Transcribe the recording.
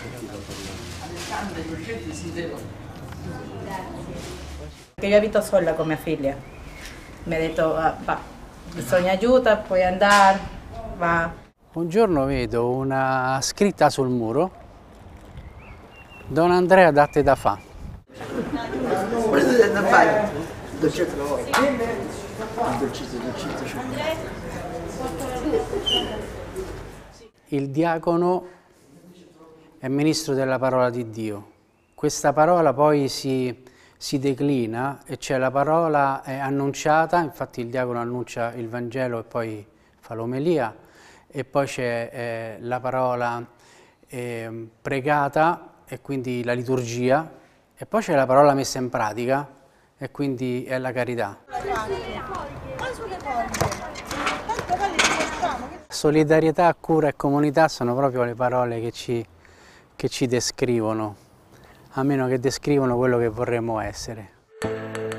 Che io abito sola con mia figlia. Mi ha detto, va, bisogna aiuto, puoi andare, va. Un giorno vedo una scritta sul muro: Don Andrea datte da fa. Il diacono è ministro della parola di Dio. Questa parola poi si declina e c'è la parola annunciata, infatti il diacono annuncia il Vangelo e poi fa l'omelia, e poi c'è la parola pregata e quindi la liturgia, e poi c'è la parola messa in pratica e quindi è la carità. Solidarietà, cura e comunità sono proprio le parole che ci descrivono, a meno che descrivono quello che vorremmo essere.